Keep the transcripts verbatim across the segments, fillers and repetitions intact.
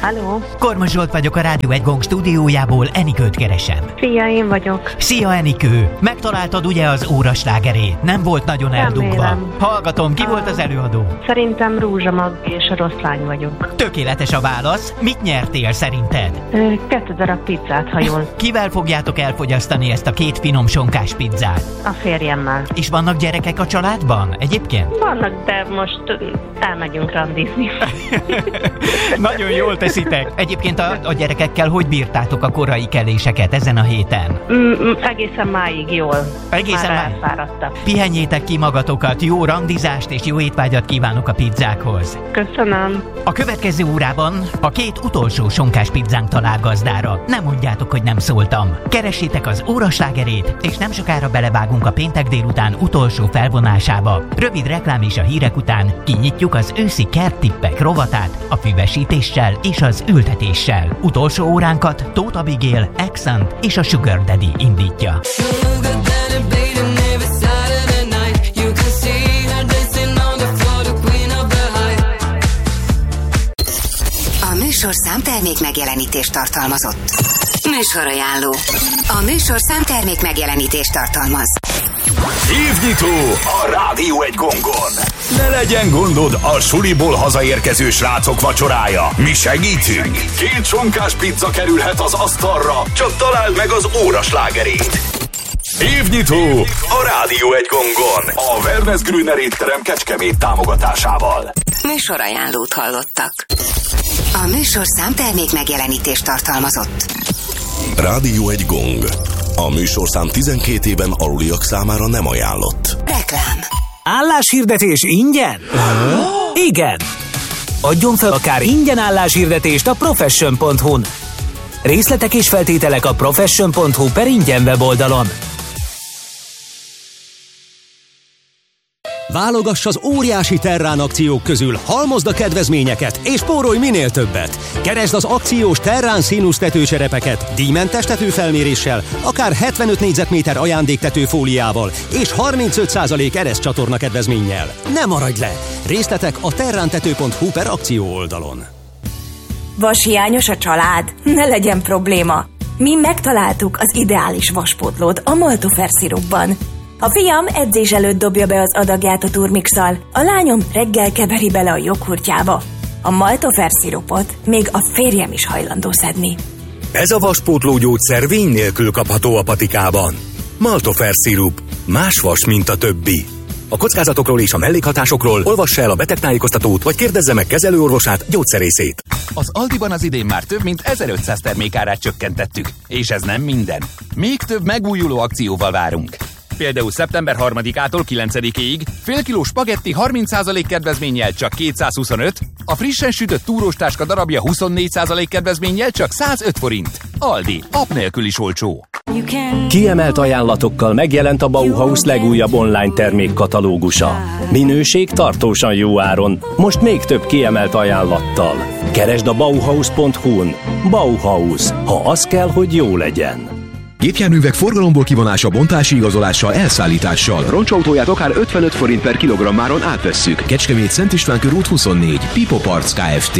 Halló? Kormos Zsolt vagyok, a Rádió egy Gong stúdiójából, Enikőt keresem. Szia, én vagyok. Szia, Enikő! Megtaláltad ugye az óraslágerét? Nem volt nagyon eldugva. Hallgatom, ki a... volt az előadó? Szerintem Rózsa Magdi és a Rossz Lány vagyok. Tökéletes a válasz. Mit nyertél szerinted? Ö, kettő darab pizzát, ha jól. Kivel fogjátok elfogyasztani ezt a két finom sonkás pizzát? A férjemmel. És vannak gyerekek a családban egyébként? Vannak, de most elmegyünk randizni. Nagyon jól teszitek. Egyébként a, a gyerekekkel hogy bírtátok a korai keléseket ezen a héten? Mm, egészen máig jól. Egészen már elfáradtak. Pihenjétek ki magatokat, jó randizást és jó étvágyat kívánok a pizzákhoz. Köszönöm. A következő órában a két utolsó sonkás pizzánk talál gazdára. Nem mondjátok, hogy nem szóltam. Keressétek az óraslágerét, és nem sokára belevágunk a péntek délután utolsó felvonásába. Rövid reklám és a hírek után kinyitjuk az őszi kerttippek rovatát a füvesítéssel és az ültetéssel. Utolsó óránkat Tóth Abigail, Accent és a Sugar Daddy indítja. A műsorszám termék megjelenítést tartalmazott. Műsorajánló. A műsorszám termék megjelenítést tartalmaz. Évnyitó a Rádió egy Gongon. Ne legyen gondod, a suliból hazaérkező srácok vacsorája. Mi segítünk. Két sonkás pizza kerülhet az asztalra, csak találd meg az óraslágerét. Évnyitó a Rádió egy Gongon. A Wellness Grüner étterem Kecskemét támogatásával. Műsorajánlót hallottak. A műsorszám termék megjelenítést tartalmazott. Rádió egy Gong. A műsorszám tizenkét éven aluliak számára nem ajánlott. Reklám. Álláshirdetés ingyen? Igen! Adjon fel akár ingyen álláshirdetést a profession pont hu-n. Részletek és feltételek a profession pont hu per ingyen weboldalon. Válogass az óriási Terrán akciók közül, halmozd a kedvezményeket, és spórolj minél többet. Keresd az akciós Terrán színusz tetőcserepeket, díjmentes tetőfelméréssel, akár hetvenöt négyzetméter ajándéktetőfóliával, és harmincöt százalék ereszcsatorna kedvezménnyel. Ne maradj le! Részletek a terrántető pont hu per akció oldalon. Vashiányos a család? Ne legyen probléma! Mi megtaláltuk az ideális vaspótlót a Maltofer szirupban. A fiam edzés előtt dobja be az adagját a turmixal, a lányom reggel keveri bele a joghurtjába. A Maltofer szirupot még a férjem is hajlandó szedni. Ez a vaspótló gyógyszer vény nélkül kapható a patikában. Maltofer szirup. Más vas, mint a többi. A kockázatokról és a mellékhatásokról olvassa el a betegtájékoztatót, vagy kérdezze meg kezelőorvosát, gyógyszerészét. Az Aldiban az idén már több mint ezerötszáz termékárát csökkentettük. És ez nem minden. Még több megújuló akcióval várunk. Például szeptember harmadikától kilencedikéig fél kiló spagetti harminc százalék kedvezménnyel csak kétszázhuszonöt, a frissen sütött túróstáska darabja huszonnégy százalék kedvezménnyel csak százöt forint. Aldi, app nélkül is olcsó. Kiemelt ajánlatokkal megjelent a Bauhaus legújabb online termékkatalógusa. Minőség tartósan jó áron, most még több kiemelt ajánlattal. Keresd a bauhaus pont hu-n. Bauhaus, ha az kell, hogy jó legyen. Gépjárművek forgalomból kivonása, bontási igazolással, elszállítással. Roncsautóját akár ötvenöt forint per kilogrammáron átvesszük. Kecskemét Szent István körút huszonnégy. Pipo Parts Kft.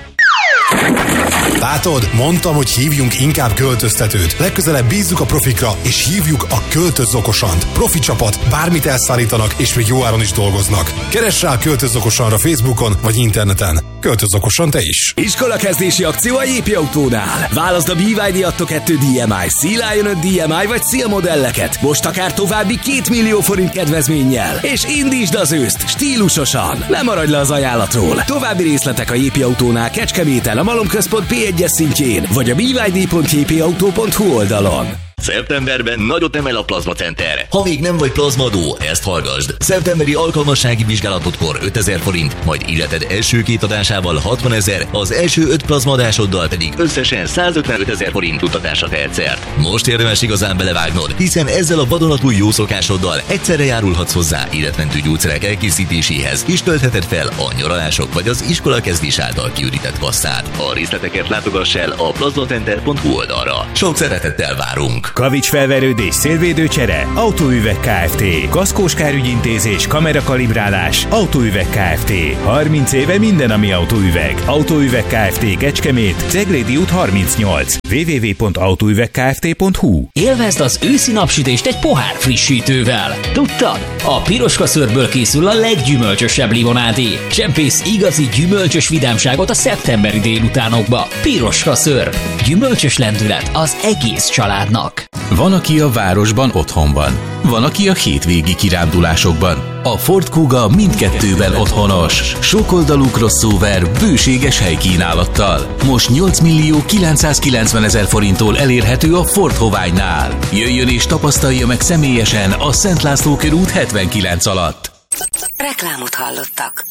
Látod, mondtam, hogy hívjunk inkább költöztetőt. Legközelebb bízzuk a profikra, és hívjuk a Költöz Okosant. Profi csapat, bármit elszállítanak, és még jó áron is dolgoznak. Keress rá a Költöz Okosanra Facebookon, vagy interneten. Költöz okosan te is. Iskolakezdési akció a Jépi Autónál. Válaszd a bé vé dé Atto kettő dé em i, Sea Lion öt dé em i vagy Seal modelleket. Most akár további két millió forint kedvezménnyel. És indítsd az őszt stílusosan. Ne maradj le az ajánlatról. További részletek a Jépi Autónál Kecskeméten, a Malomközpont pé egyes szintjén, vagy a b y d pont j p auto pont hu oldalon. Szeptemberben nagyot emel a Plazma Center. Ha még nem vagy plazmadó, ezt hallgasd. Szeptemberi alkalmassági vizsgálatotkor ötezer forint, majd illeted első két adásával hatvanezer, az első öt plazmadásoddal pedig összesen százötvenötezer forint juttatásra tehetsz. Most érdemes igazán belevágnod, hiszen ezzel a vadonatúj jó szokásoddal egyszerre járulhatsz hozzá életmentő gyógyszerek elkészítéséhez, és töltheted fel a nyaralások vagy az iskola kezdés által kiürített kasszát. A részleteket látogass el a plazmacenter pont hu oldalra. Sok szeretettel várunk! Kavicsfelverődés, szélvédőcsere, Autóüveg Kft. Kaszkós kárügyintézés, kamerakalibrálás, Autóüveg Kft. harminc éve minden, ami autóüveg. Autóüveg Kft. Kecskemét, Ceglédi út harmincnyolc. double-u double-u double-u pont autóüvegkft pont hu. Élvezd az őszi napsütést egy pohár frissítővel. Tudtad? A piroska szörből készül a leggyümölcsösebb limonádé. Csempész igazi gyümölcsös vidámságot a szeptemberi délutánokba. Piroska szörb. Gyümölcsös lendület az egész családnak. Van, aki a városban otthon van. Van, aki a hétvégi kirándulásokban. A Ford Kuga mindkettőben otthonos. Sokoldalú crossover bőséges helykínálattal. Most nyolc millió kilencszázkilencvenezer forinttól elérhető a Ford Hoványnál. Jöjjön és tapasztalja meg személyesen a Szent László körút hetvenkilenc alatt. Reklámot hallottak.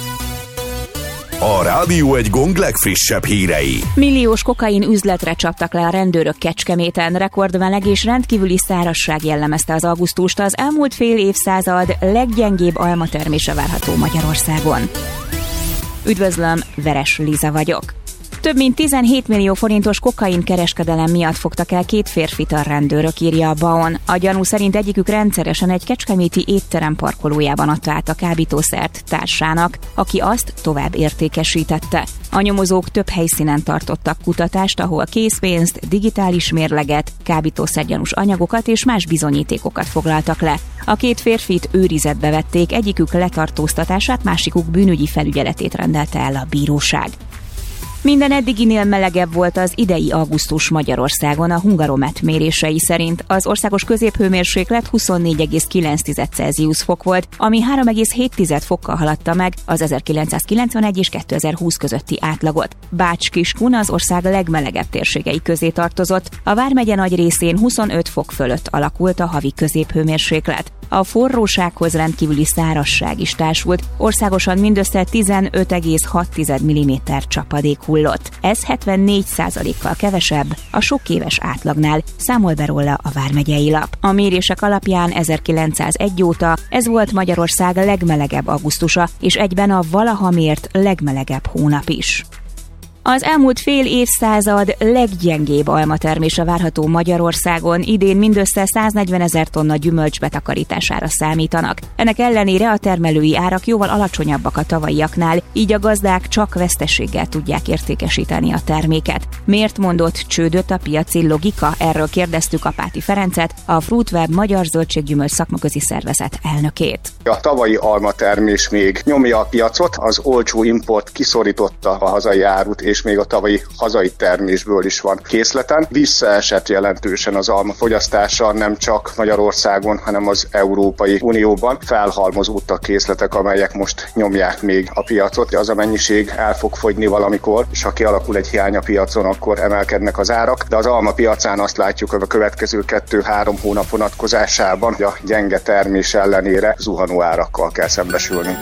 A Rádió egy Gong legfrissebb hírei. Milliós kokain üzletre csaptak le a rendőrök Kecskeméten. Rekordmeleg és rendkívüli szárazság jellemezte az augusztust. Az elmúlt fél évszázad leggyengébb almatermése várható Magyarországon. Üdvözlöm, Veres Liza vagyok. Több mint tizenhét millió forintos kokain kereskedelem miatt fogtak el két férfit a rendőrök, írja a bé á o en. A gyanú szerint egyikük rendszeresen egy kecskeméti étterem parkolójában adta át a kábítószert társának, aki azt tovább értékesítette. A nyomozók több helyszínen tartottak kutatást, ahol készpénzt, digitális mérleget, kábítószergyanús anyagokat és más bizonyítékokat foglaltak le. A két férfit őrizetbe vették, egyikük letartóztatását, másikuk bűnügyi felügyeletét rendelte el a bíróság. Minden eddiginél melegebb volt az idei augusztus Magyarországon a Hungaromet mérései szerint. Az országos középhőmérséklet huszonnégy egész kilenc Celsius fok volt, ami három egész hét fokkal haladta meg az ezerkilencszázkilencvenegy és kétezer-húsz közötti átlagot. Bács-Kiskun az ország legmelegebb térségei közé tartozott. A vármegye nagy részén huszonöt fok fölött alakult a havi középhőmérséklet. A forrósághoz rendkívüli szárazság is társult, országosan mindössze tizenöt egész hat milliméter csapadék hullott. Ez hetvennégy százalékkal kevesebb a sok éves átlagnál, számol be róla a vármegyei lap. A mérések alapján ezerkilencszázegy óta ez volt Magyarország legmelegebb augusztusa, és egyben a valaha mért legmelegebb hónap is. Az elmúlt fél évszázad leggyengébb almatermése várható Magyarországon, idén mindössze száznegyvenezer tonna gyümölcs betakarítására számítanak. Ennek ellenére a termelői árak jóval alacsonyabbak a tavalyiaknál, így a gazdák csak veszteséggel tudják értékesíteni a terméket. Miért mondott csődöt a piaci logika? Erről kérdeztük Apáti Ferencet, a Fruitweb Magyar Zöldséggyümölcs Szakmaközi Szervezet elnökét. A tavalyi almatermés még nyomja a piacot, az olcsó import kiszorította a hazai árut, és még a tavalyi hazai termésből is van készleten. Visszaesett jelentősen az alma fogyasztása, nem csak Magyarországon, hanem az Európai Unióban. Felhalmozódtak készletek, amelyek most nyomják még a piacot. Az a mennyiség el fog fogyni valamikor, és ha kialakul egy hiány a piacon, akkor emelkednek az árak. De az alma piacán azt látjuk, hogy a következő kettő-három hónap vonatkozásában a gyenge termés ellenére zuhanó árakkal kell szembesülni.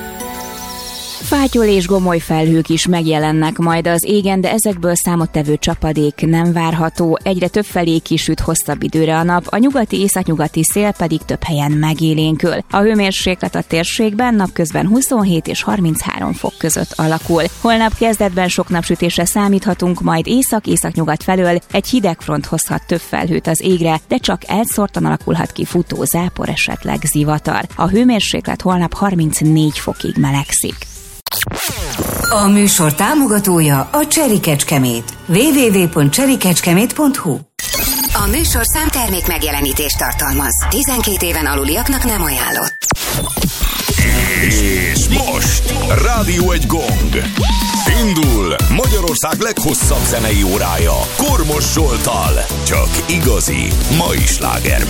Fátyol és gomoly felhők is megjelennek majd az égen, de ezekből számottevő csapadék nem várható. Egyre több felé kisüt hosszabb időre a nap, a nyugati északnyugati szél pedig több helyen megélénkül. A hőmérséklet a térségben napközben huszonhét és harminchárom fok között alakul. Holnap kezdetben sok napsütésre számíthatunk, majd észak-északnyugat felől egy hideg front hozhat több felhőt az égre, de csak elszórtan alakulhat ki futó zápor, esetleg zivatar. A hőmérséklet holnap harmincnégy fokig melegszik. A műsor támogatója a Cherry Kecskemét. double-u double-u double-u pont cherry kecskemét pont hu. A műsor számtermék megjelenítést tartalmaz. tizenkét éven aluliaknak nem ajánlott. És most Rádió egy Gong. Indul Magyarország leghosszabb zenei órája Kormos Zsolttal. Csak igazi mai slágermek.